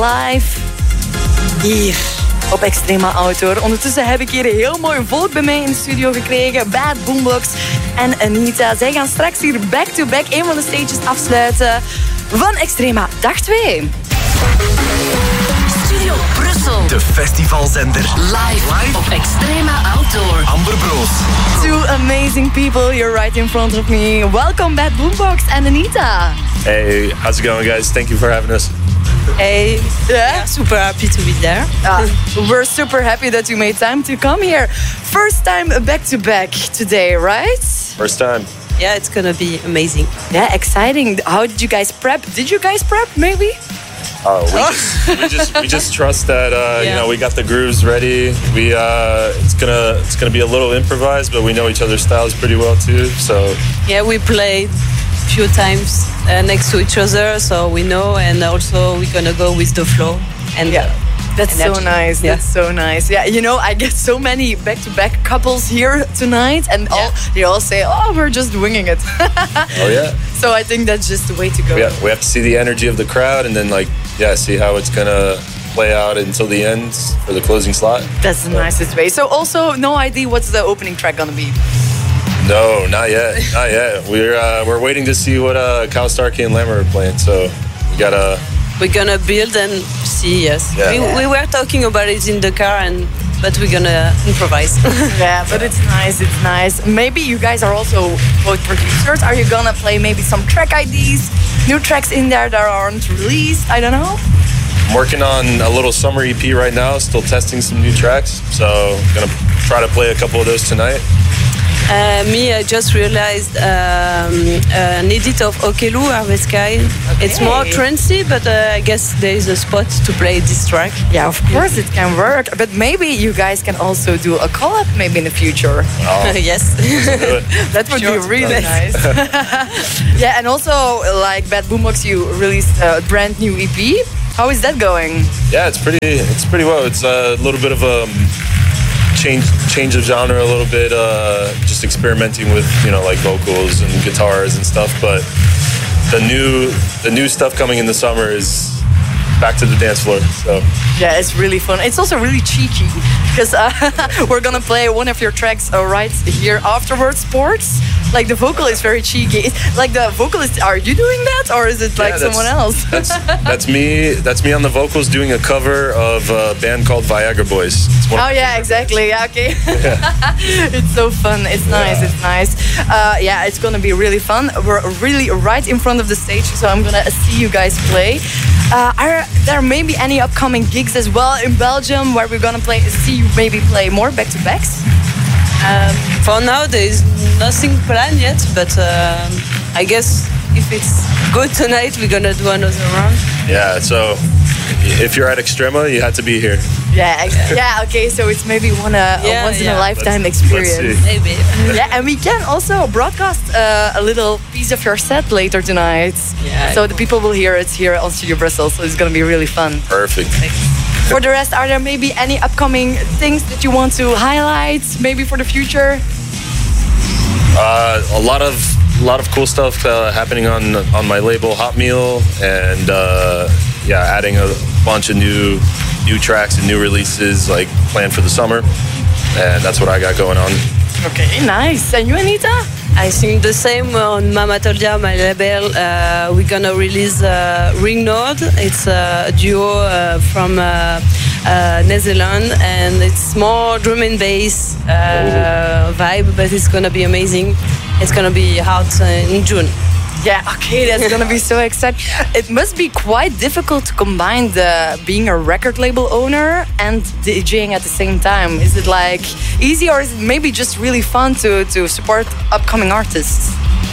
live hier op Extrema Outdoor. Ondertussen heb ik hier heel mooi volk bij mij in de studio gekregen. Bad Boombox en Anita. Zij gaan straks hier back-to-back een van de stages afsluiten van Extrema dag 2. Studio Brussel. De festivalzender. Live op Extrema Outdoor. Amber Broos. Two amazing people here right in front of me. Welcome Bad Boombox and Anita. Hey, how's it going, guys? Thank you for having us. Hey. Yeah? Super happy to be there. We're super happy that you made time to come here. First time back-to-back today, right? First time. Yeah, it's gonna be amazing. Yeah, exciting. How did you guys prep? Did you guys prep, maybe? We just trust that we got the grooves ready. It's gonna be a little improvised, but we know each other's styles pretty well too. So yeah, we played a few times next to each other, so we know, and also we're gonna go with the flow. And that's so nice. Yeah. That's so nice. Yeah, I get so many back-to-back couples here tonight, and they all say, "Oh, we're just winging it." Oh yeah. So I think that's just the way to go. Yeah, we have to see the energy of the crowd, and then see how it's gonna play out until the end for the closing slot. That's the nicest way. So also, no idea what's the opening track gonna be. No, not yet. Not yet. We're waiting to see what Kyle Starkey and Lammer are playing. So we're gonna build and see. Yes, we were talking about it in the car, but we're gonna improvise. Yeah, but it's nice. It's nice. Maybe you guys are also both producers. Are you gonna play maybe some track IDs, new tracks in there that aren't released? I don't know. I'm working on a little summer EP right now. Still testing some new tracks. So gonna try to play a couple of those tonight. I just realized an edit of Okelu, Harvest Sky. Okay. It's more trancey, but I guess there is a spot to play this track. Yeah, of course it can work. But maybe you guys can also do a collab maybe in the future. Oh. Yes. That would be really nice. Yeah, and also like Bad Boombox, you released a brand new EP. How is that going? Yeah, it's pretty well. It's a little bit of a change of genre a little bit, just experimenting with vocals and guitars and stuff. But the new stuff coming in the summer is back to the dance floor. So yeah, it's really fun. It's also really cheeky because we're gonna play one of your tracks right here afterwards. Sports. Like the vocal is very cheeky. Like the vocalist, are you doing that or is it someone else? That's me. That's me on the vocals doing a cover of a band called Viagra Boys. Oh yeah, exactly. Yeah, okay. Yeah. It's so fun. It's nice. It's nice. Yeah, it's gonna be really fun. We're really right in front of the stage, so I'm gonna see you guys play. Are there maybe any upcoming gigs as well in Belgium where we're gonna see you maybe play more back-to-backs? For now, there is nothing planned yet, but I guess if it's good tonight, we're gonna do another round. Yeah, so if you're at Extrema, you had to be here. Yeah, okay, so it's maybe a once in a lifetime experience. Maybe. Yeah, and we can also broadcast a little piece of your set later tonight. Yeah. So the people will hear it here on Studio Brussels, so it's gonna be really fun. Perfect. For the rest, are there maybe any upcoming things that you want to highlight, maybe for the future? A lot of cool stuff happening on my label Hot Meal, and adding a bunch of new tracks and new releases planned for the summer, and that's what I got going on. Okay, nice. And you, Anita? I think the same on Mama Toldia, my label. We're gonna release Ring Nord. It's a duo from Netherlands, and it's more drum and bass vibe, but it's gonna be amazing. It's gonna be out in June. Yeah, okay, that's gonna be so exciting. It must be quite difficult to combine being a record label owner and DJing at the same time. Is it easy, or is it maybe just really fun to support upcoming artists?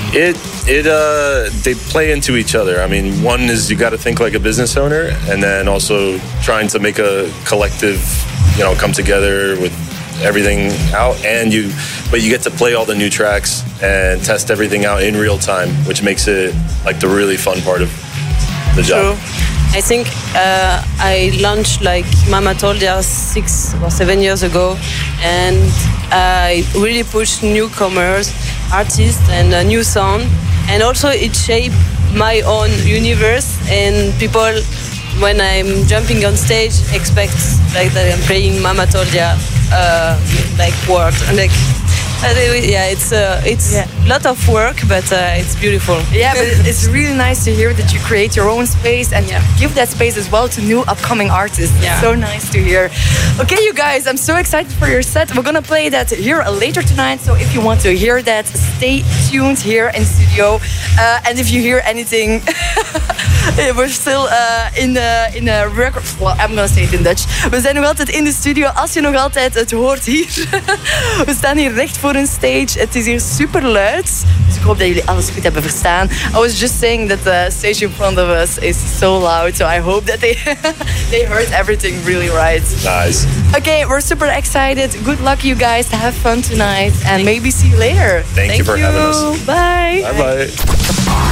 They play into each other. I mean, one is you got to think like a business owner, and then also trying to make a collective, come together with everything out, but you get to play all the new tracks and test everything out in real time, which makes it the really fun part of the job. True. I think I launched Mama Toldia 6 or 7 years ago, and I really pushed newcomers, artists, and a new sound, and also it shaped my own universe, and people when I'm jumping on stage, expect like that I'm playing Mama Tordia like word and like. Yeah, it's a lot of work, but it's beautiful. Yeah, but it's really nice to hear that you create your own space and give that space as well to new upcoming artists. Yeah. It's so nice to hear. Okay, you guys, I'm so excited for your set. We're gonna play that here later tonight. So if you want to hear that, stay tuned here in studio. And if you hear anything, we're still in a record. Well, I'm gonna say it in Dutch. We zijn nog altijd in de studio. Als je nog altijd het hoort hier. We staan hier recht voor een stage. Het is hier super luid. Dus ik hoop dat jullie alles goed hebben verstaan. I was just saying that the stage in front of us is so loud. So I hope that they heard everything really right. Nice. Okay, we're super excited. Good luck, you guys. Have fun tonight. And maybe see you later. Thank you for having us. Bye. Bye-bye.